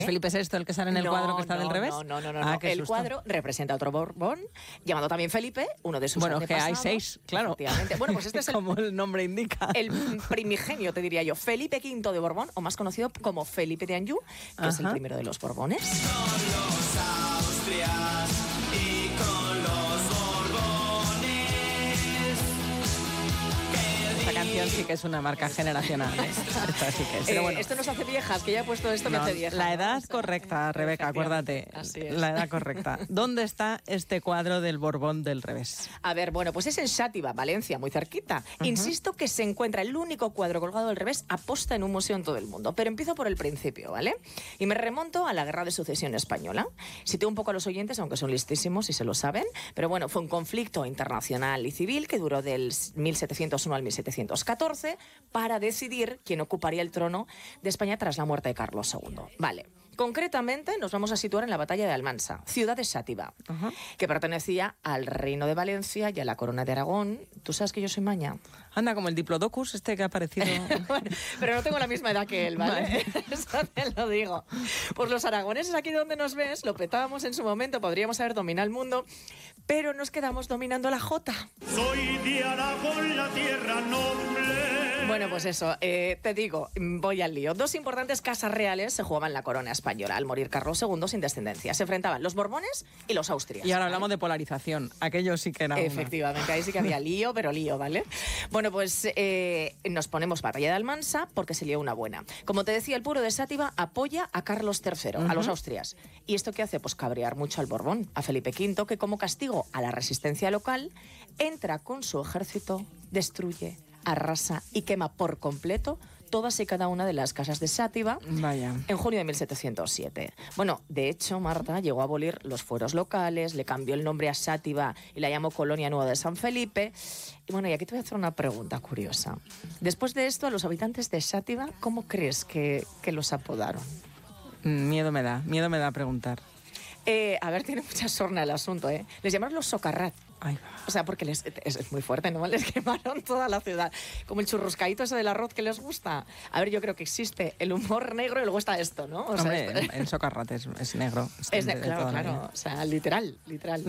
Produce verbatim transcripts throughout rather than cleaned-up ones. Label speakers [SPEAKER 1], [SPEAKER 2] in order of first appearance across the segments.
[SPEAKER 1] Felipe sexto el que sale en el no, cuadro que está
[SPEAKER 2] no,
[SPEAKER 1] del revés?
[SPEAKER 2] No, no, no. no,
[SPEAKER 1] ah,
[SPEAKER 2] no. El
[SPEAKER 1] susto.
[SPEAKER 2] cuadro representa a otro Borbón, llamado también Felipe, uno de sus
[SPEAKER 1] bueno,
[SPEAKER 2] antepasados.
[SPEAKER 1] Bueno, que hay seis, claro.
[SPEAKER 2] Bueno, pues este es el,
[SPEAKER 1] como el nombre indica.
[SPEAKER 2] El primigenio, te diría yo. Felipe quinto de Borbón, o más conocido como Felipe de Anjou, que Ajá. es el primero de los Borbones.
[SPEAKER 3] Con los Austrias y con los
[SPEAKER 1] Esta canción sí que es una marca generacional. ¿eh? Esta sí que es. Pero bueno.
[SPEAKER 2] eh, esto nos hace viejas, que ya he puesto esto no, me hace viejas.
[SPEAKER 1] La edad correcta, Rebeca, acuérdate.
[SPEAKER 2] Así es.
[SPEAKER 1] La edad correcta. ¿Dónde está este cuadro del Borbón del revés?
[SPEAKER 2] A ver, bueno, pues es en Xàtiva, Valencia, muy cerquita. Uh-huh. Insisto que se encuentra el único cuadro colgado del revés aposta en un museo en todo el mundo. Pero empiezo por el principio, ¿vale? Y me remonto a la Guerra de Sucesión Española. Sitúo un poco a los oyentes, aunque son listísimos y se lo saben. Pero bueno, fue un conflicto internacional y civil que duró del mil setecientos uno al mil setecientos catorce para decidir quién ocuparía el trono de España tras la muerte de Carlos segundo. Vale. Concretamente nos vamos a situar en la batalla de Almansa, ciudad de Xàtiva, uh-huh. que pertenecía al Reino de Valencia y a la Corona de Aragón. ¿Tú sabes que yo soy maña?
[SPEAKER 1] Anda, como el Diplodocus este que ha aparecido.
[SPEAKER 2] Bueno, pero no tengo la misma edad que él, ¿vale? vale. Eso te lo digo. Pues los aragoneses, aquí donde nos ves, lo petábamos en su momento, podríamos haber dominado el mundo, pero nos quedamos dominando la jota.
[SPEAKER 3] Soy de Aragón, la tierra noble.
[SPEAKER 2] Bueno, pues eso, eh, te digo, voy al lío. Dos importantes casas reales se jugaban la corona española al morir Carlos segundo sin descendencia. Se enfrentaban los Borbones y los Austrias.
[SPEAKER 1] Y ahora hablamos de polarización. Aquello sí que era
[SPEAKER 2] Efectivamente,
[SPEAKER 1] una.
[SPEAKER 2] ahí sí que había lío, pero lío, ¿vale? Bueno, pues eh, nos ponemos batalla de Almansa porque se lió una buena. Como te decía, el pueblo de Xàtiva apoya a Carlos tercero, uh-huh. a los Austrias. ¿Y esto qué hace? Pues cabrear mucho al Borbón, a Felipe quinto, que como castigo a la resistencia local, entra con su ejército, destruye, arrasa y quema por completo todas y cada una de las casas de Xàtiva
[SPEAKER 1] Vaya.
[SPEAKER 2] en junio de mil setecientos siete. Bueno, de hecho, Marta llegó a abolir los fueros locales, le cambió el nombre a Xàtiva y la llamó Colonia Nueva de San Felipe. Y bueno, y aquí te voy a hacer una pregunta curiosa. Después de esto, a los habitantes de Xàtiva, ¿cómo crees que, que los apodaron?
[SPEAKER 1] Miedo me da, miedo me da preguntar.
[SPEAKER 2] Eh, a ver, tiene mucha sorna el asunto, ¿eh? Les llamaron los Socarrat.
[SPEAKER 1] Ay.
[SPEAKER 2] O sea, porque les, es, es muy fuerte, ¿no? Les quemaron toda la ciudad. Como el churruscaíto ese del arroz que les gusta. A ver, yo creo que existe el humor negro y luego está esto, ¿no? O
[SPEAKER 1] Hombre,
[SPEAKER 2] sea, esto...
[SPEAKER 1] el Socarrat es, es negro.
[SPEAKER 2] Es, es de, de, claro, de claro. O sea, literal, literal.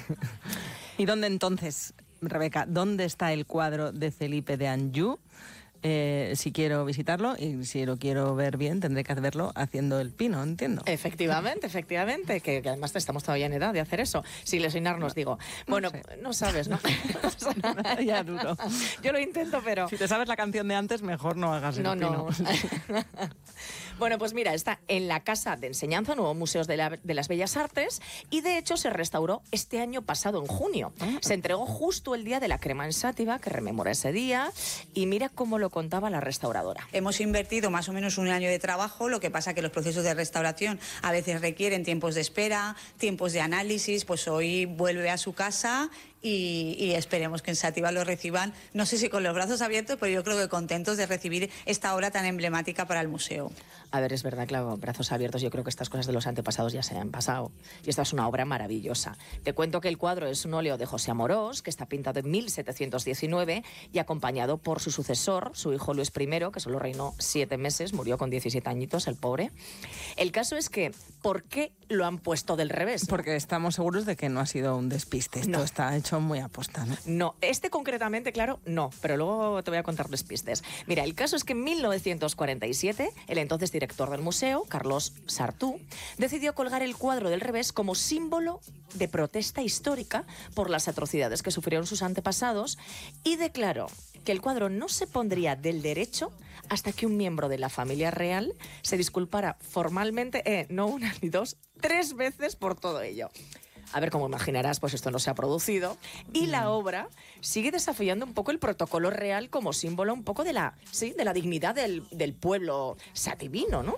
[SPEAKER 1] ¿Y dónde entonces, Rebeca, dónde está el cuadro de Felipe de Anjou? Eh, si quiero visitarlo y si lo quiero ver bien, tendré que verlo haciendo el pino, entiendo.
[SPEAKER 2] Efectivamente, efectivamente, que, que además estamos todavía en edad de hacer eso. Si le soinar nos digo. Bueno, no, sé. no sabes, ¿no?
[SPEAKER 1] Ya duro.
[SPEAKER 2] Yo lo intento, pero...
[SPEAKER 1] Si te sabes la canción de antes, mejor no hagas el no, pino.
[SPEAKER 2] No. Bueno, pues mira, está en la Casa de Enseñanza, Nuevo Museos de, la, de las Bellas Artes, y de hecho se restauró este año pasado, en junio. Ah. Se entregó justo el día de la crema en Xàtiva, que rememora ese día, y mira cómo lo contaba la restauradora.
[SPEAKER 4] Hemos invertido más o menos un año de trabajo, lo que pasa que los procesos de restauración a veces requieren tiempos de espera, tiempos de análisis, pues hoy vuelve a su casa y, y esperemos que en Xàtiva lo reciban, no sé si con los brazos abiertos, pero yo creo que contentos de recibir esta obra tan emblemática para el museo.
[SPEAKER 2] A ver, es verdad, claro, brazos abiertos, yo creo que estas cosas de los antepasados ya se han pasado. Y esta es una obra maravillosa. Te cuento que el cuadro es un óleo de José Amorós, que está pintado en mil setecientos diecinueve y acompañado por su sucesor, su hijo Luis primero, que solo reinó siete meses, murió con diecisiete añitos, el pobre. El caso es que, ¿por qué lo han puesto del revés?
[SPEAKER 1] Porque estamos seguros de que no ha sido un despiste. Esto no. está hecho muy aposta, ¿no?
[SPEAKER 2] No, este concretamente, claro, no, pero luego te voy a contar despistes. Mira, el caso es que en mil novecientos cuarenta y siete, el entonces director del museo, Carlos Sartú, decidió colgar el cuadro del revés como símbolo de protesta histórica por las atrocidades que sufrieron sus antepasados y declaró que el cuadro no se pondría del derecho hasta que un miembro de la familia real se disculpara formalmente, eh, no una ni dos, tres veces por todo ello. A ver, como imaginarás, pues esto no se ha producido y la obra sigue desafiando un poco el protocolo real como símbolo un poco de la, sí, de la dignidad del, del pueblo xativino, ¿no?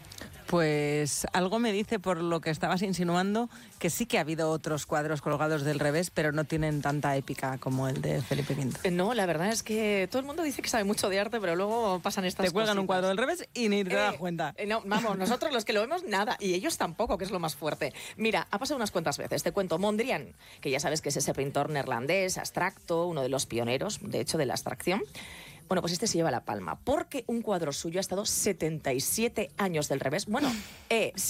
[SPEAKER 1] Pues algo me dice, por lo que estabas insinuando, que sí que ha habido otros cuadros colgados del revés, pero no tienen tanta épica como el de Felipe quinto.
[SPEAKER 2] No, la verdad es que todo el mundo dice que sabe mucho de arte, pero luego pasan estas cosas.
[SPEAKER 1] Te cuelgan
[SPEAKER 2] cositas.
[SPEAKER 1] Un cuadro del revés y ni te
[SPEAKER 2] eh,
[SPEAKER 1] das cuenta.
[SPEAKER 2] Eh, no, vamos, nosotros los que lo vemos, nada. Y ellos tampoco, que es lo más fuerte. Mira, ha pasado unas cuantas veces. Te cuento, Mondrian, que ya sabes que es ese pintor neerlandés, abstracto, uno de los pioneros, de hecho, de la abstracción. Bueno, pues este se lleva la palma, porque un cuadro suyo ha estado setenta y siete años del revés. Bueno, eh,